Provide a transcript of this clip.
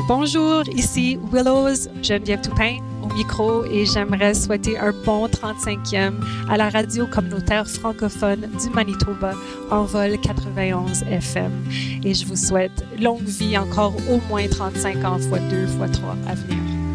Bonjour, ici Willows, Geneviève Toupin au micro et j'aimerais souhaiter un bon 35e à la radio communautaire francophone du Manitoba, Envol 91 FM. Et je vous souhaite longue vie, encore au moins 35 ans, fois 2, fois 3 à venir.